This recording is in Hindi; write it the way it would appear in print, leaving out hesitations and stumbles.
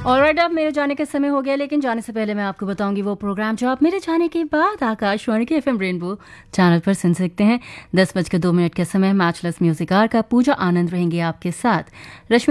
ऑलराइट, अब मेरे जाने का समय हो गया, लेकिन जाने से पहले मैं आपको बताऊंगी वो प्रोग्राम जो आप मेरे जाने के बाद आकाशवाणी के एफएम रेनबो चैनल पर सुन सकते हैं। 10:02 का समय मैचलेस म्यूजिक आर का पूजा आनंद रहेंगे आपके साथ। रश्मि